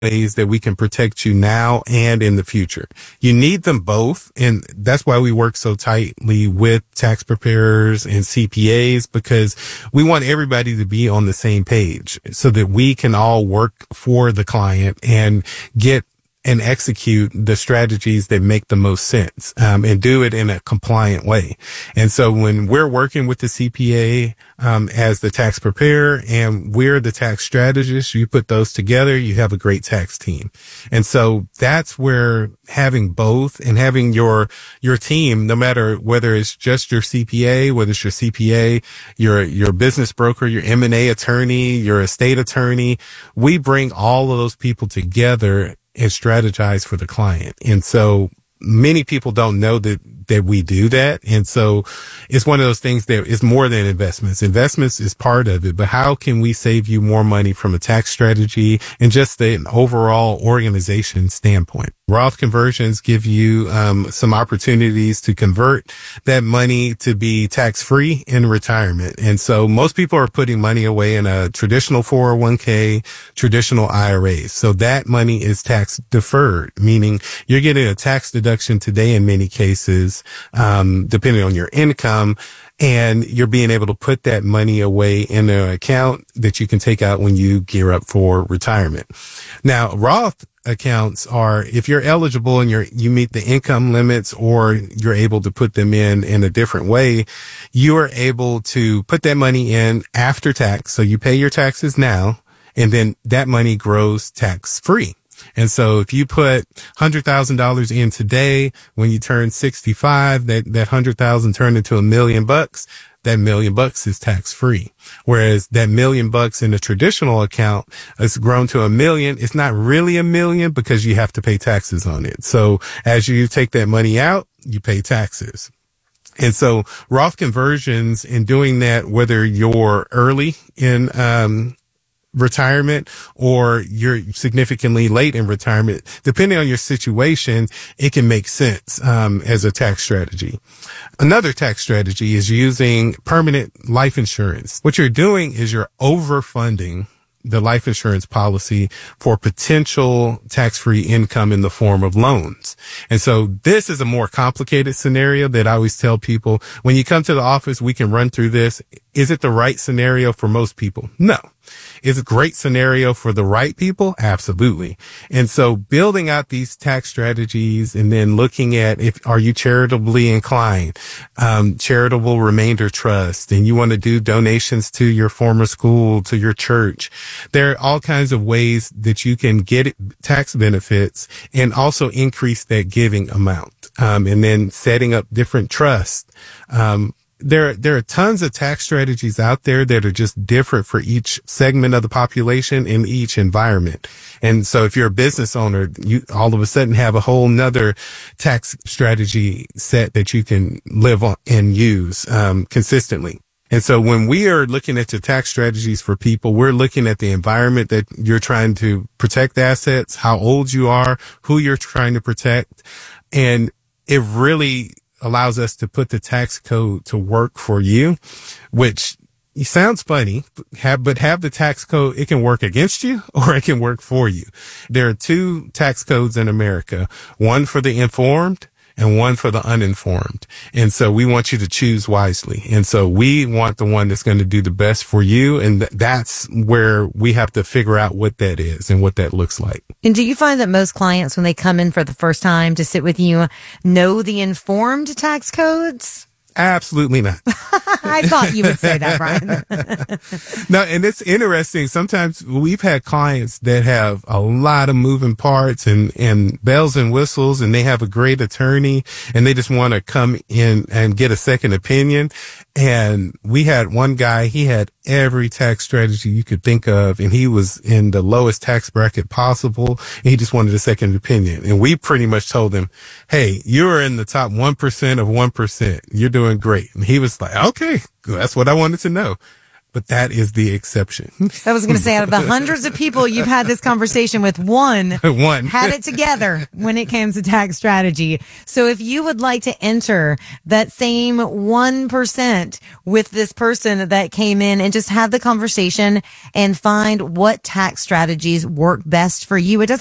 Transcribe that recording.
ways that we can protect you now and in the future. You need them both. And that's why we work so tightly with tax preparers and CPAs, because we want everybody to be on the same page so that we can all work for the client and get and execute the strategies that make the most sense, and do it in a compliant way. And so when we're working with the CPA, as the tax preparer and we're the tax strategist, you put those together, you have a great tax team. And so that's where having both and having your team, no matter whether it's just your CPA, whether it's your CPA, your business broker, your M&A attorney, your estate attorney, we bring all of those people together and strategize for the client. And so many people don't know that we do that. And so it's one of those things that is more than investments. Investments is part of it, but how can we save you more money from a tax strategy and just an overall organization standpoint? Roth conversions give you some opportunities to convert that money to be tax-free in retirement. And so most people are putting money away in a traditional 401k, traditional IRAs. So that money is tax deferred, meaning you're getting a tax deduction today in many cases, depending on your income, and you're being able to put that money away in an account that you can take out when you gear up for retirement. Now, Roth accounts are, if you're eligible and you meet the income limits, or you're able to put them in a different way, you are able to put that money in after tax. So you pay your taxes now, and then that money grows tax free. And so if you put $100,000 in today, when you turn 65, that 100,000 turned into $1 million, that $1 million is tax free. Whereas that $1 million in a traditional account has grown to $1 million. It's not really $1 million because you have to pay taxes on it. So as you take that money out, you pay taxes. And so Roth conversions, in doing that, whether you're early in, retirement or you're significantly late in retirement, depending on your situation, it can make sense as a tax strategy. Another tax strategy is using permanent life insurance. What you're doing is you're overfunding the life insurance policy for potential tax-free income in the form of loans. And so this is a more complicated scenario that I always tell people, when you come to the office, we can run through this. Is it the right scenario for most people? No. Is it a great scenario for the right people? Absolutely. And so building out these tax strategies and then looking at, are you charitably inclined, charitable remainder trust, and you want to do donations to your former school, to your church. There are all kinds of ways that you can get tax benefits and also increase that giving amount. And then setting up different trusts. There are tons of tax strategies out there that are just different for each segment of the population in each environment. And so if you're a business owner, you all of a sudden have a whole nother tax strategy set that you can live on and use, consistently. And so when we are looking at the tax strategies for people, we're looking at the environment that you're trying to protect assets, how old you are, who you're trying to protect. And it really allows us to put the tax code to work for you, which sounds funny, but have the tax code, it can work against you or it can work for you. There are two tax codes in America, one for the informed and one for the uninformed. And so we want you to choose wisely. And so we want the one that's going to do the best for you. And that's where we have to figure out what that is and what that looks like. And do you find that most clients, when they come in for the first time to sit with you, know the informed tax codes? Absolutely not. I thought you would say that, Brian. No, and it's interesting. Sometimes we've had clients that have a lot of moving parts and bells and whistles, and they have a great attorney and they just want to come in and get a second opinion. And we had one guy, he had every tax strategy you could think of, and he was in the lowest tax bracket possible. And he just wanted a second opinion. And we pretty much told him, hey, you're in the top 1% of 1%. You're doing great. And he was like, okay, that's what I wanted to know. but that is the exception. I was going to say, out of the hundreds of people you've had this conversation with, one had it together when it came to tax strategy. So if you would like to enter that same 1% with this person that came in and just have the conversation and find what tax strategies work best for you, it doesn't